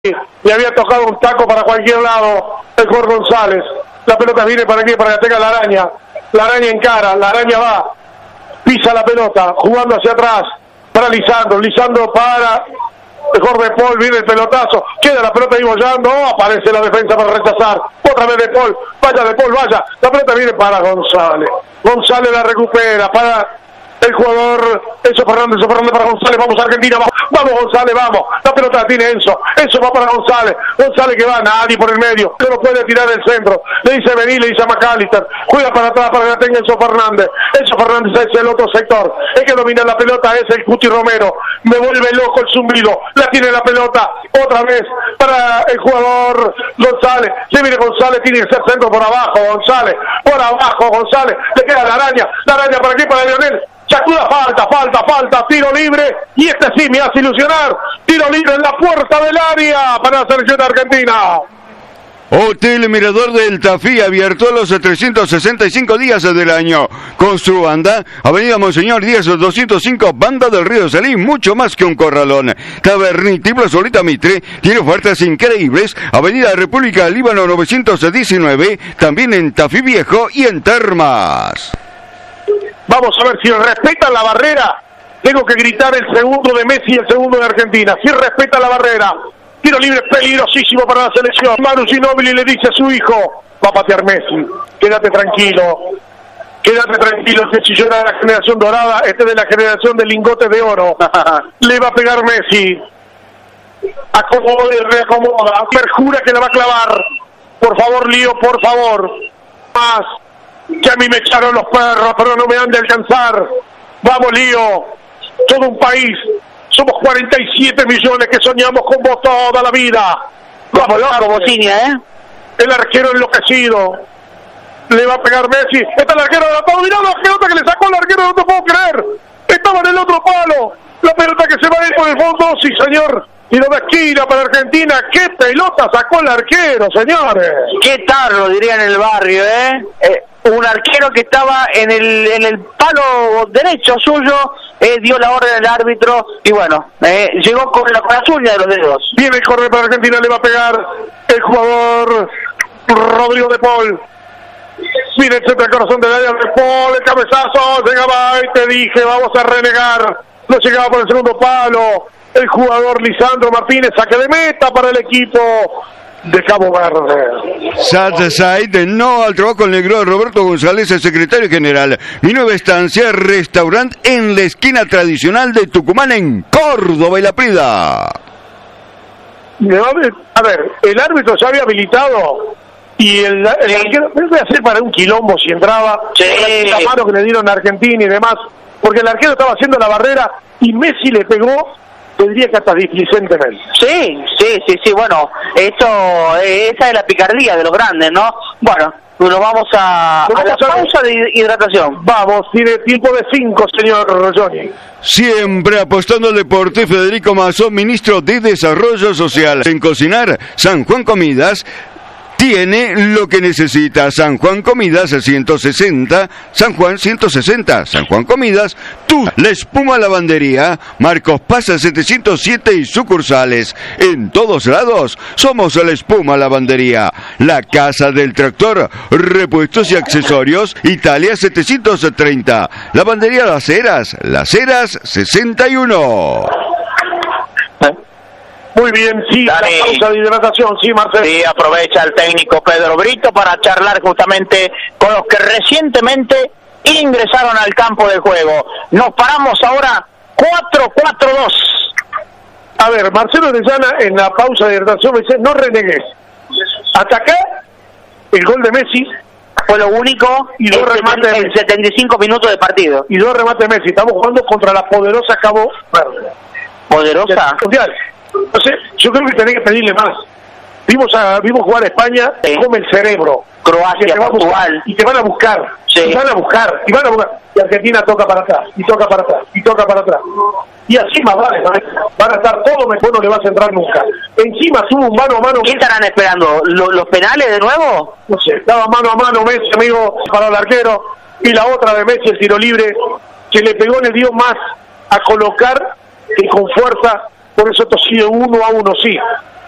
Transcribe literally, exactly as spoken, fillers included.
Le había tocado un taco para cualquier lado el jugador González. La pelota viene para aquí, para que tenga la araña. La araña encara, la araña va. Pisa la pelota, jugando hacia atrás. Para Lisandro, Lisandro para el jugador de Paul, viene el pelotazo. Queda la pelota ahí bollando. Aparece la defensa para rechazar. Otra vez de Paul, vaya de Paul, vaya. La pelota viene para González. González la recupera para el jugador Enzo Fernández, Enzo Fernández para González, vamos a Argentina, vamos, vamos González, vamos, la pelota la tiene Enzo, Enzo va para González, González que va, nadie por el medio, no lo puede tirar el centro, le dice vení, le dice a McAllister, juega para atrás para que la tenga Enzo Fernández, Enzo Fernández es el otro sector, el que domina la pelota es el Cuti Romero, me vuelve loco el zumbido, la tiene la pelota, otra vez para el jugador González, se viene González, tiene que ser centro por abajo, González, por abajo González, le queda la araña, la araña para aquí, para Lionel, sacuda, falta, falta, falta, tiro libre, y este sí me hace ilusionar, tiro libre en la puerta del área para la selección de Argentina. Hotel Mirador del Tafí, abierto los trescientos sesenta y cinco días del año. Con su banda, Avenida Monseñor Díaz doscientos cinco, Banda del Río Salí, mucho más que un corralón. Tabernítico Solita Mitre, tiene ofertas increíbles. Avenida República Líbano novecientos diecinueve, también en Tafí Viejo y en Termas. Vamos a ver si respeta la barrera. Tengo que gritar el segundo de Messi y el segundo de Argentina. Si respeta la barrera. Tiro libre peligrosísimo para la selección. Manu Ginóbili le dice a su hijo, va a patear Messi. Quédate tranquilo. Quédate tranquilo, que si yo era de la generación dorada, este es de la generación del lingote de oro. Le va a pegar Messi. Acomoda y reacomoda. Perjura que la va a clavar. Por favor, Lío, por favor. Más. Que a mí me echaron los perros, pero no me han de alcanzar. Vamos, Lío. Todo un país. Somos cuarenta y siete millones que soñamos con vos toda la vida. Vamos, loco, Bocinia, ¿eh? El arquero enloquecido. Le va a pegar Messi. Está el arquero de la palo. Mirá la pelota que le sacó el arquero, no te puedo creer. Estaba en el otro palo. La pelota que se va a ir por el fondo, sí, señor. Tiro de esquina para Argentina. ¡Qué pelota sacó el arquero, señores! ¡Qué tarro, diría en el barrio, eh! eh un arquero que estaba en el en el palo derecho suyo, eh, dio la orden al árbitro y bueno, eh, llegó con la, con las uñas de los dedos. Viene el correr para Argentina, le va a pegar el jugador Rodrigo de Paul. Viene el centro del corazón del área de Paul, el cabezazo, llegaba y te dije, vamos a renegar. No llegaba por el segundo palo. El jugador Lisandro Martínez, saque de meta para el equipo de Cabo Verde. Satside, no al trabajo el negro Roberto González, el secretario general. Mi nueva estancia, restaurante en la esquina tradicional de Tucumán, en Córdoba y La Prida. A ver, el árbitro se había habilitado y el, el, el, el voy a hacer para un quilombo si entraba, sí. La mano que le dieron a Argentina y demás, porque el arquero estaba haciendo la barrera y Messi le pegó. Tendría que hasta displicentemente. Sí, sí, sí, sí, bueno, eso, eh, esa es la picardía de los grandes, ¿no? Bueno, nos vamos a, nos a vamos la a pausa de hidratación. Vamos, tiene tiempo de cinco, señor Johnny. Siempre apostando al deporte, Federico Mazón, ministro de Desarrollo Social. En cocinar, San Juan Comidas tiene lo que necesita. San Juan Comidas ciento sesenta, San Juan ciento sesenta, San Juan Comidas, tú, La Espuma Lavandería, Marcos Paz setecientos siete y sucursales. En todos lados, somos La Espuma Lavandería. La Casa del Tractor, repuestos y accesorios, Italia setecientos treinta. Lavandería Las Heras, Las Heras sesenta y uno. Muy bien, sí, Dale. La pausa de hidratación, sí, Marcelo. Sí, aprovecha el técnico Pedro Brito para charlar justamente con los que recientemente ingresaron al campo de juego. Nos paramos ahora cuatro cuatro dos. A ver, Marcelo Orellana en la pausa de hidratación me dice, no renegues. Hasta acá, el gol de Messi fue lo único y dos remates en setenta y cinco minutos de partido. Y dos remates de Messi. Estamos jugando contra la poderosa Cabo Verde. ¿Poderosa? Mundial. No sé, yo creo que tenés que pedirle más. Vimos a vimos jugar a España, sí. Come el cerebro. Croacia, Portugal. Y te van a buscar. Sí. Y van a buscar. Y van a buscar. Y Argentina toca para atrás. Y toca para atrás. Y toca para atrás. Y así más vale. Van a estar todos mejor, no le vas a entrar nunca. Encima tuvo un mano a mano. ¿Qué estarán esperando? ¿Los, los penales de nuevo? No sé. Estaba mano a mano Messi, amigo, para el arquero. Y la otra de Messi, el tiro libre, que le pegó, le dio más a colocar que con fuerza. Por eso esto sigue uno a uno, sí.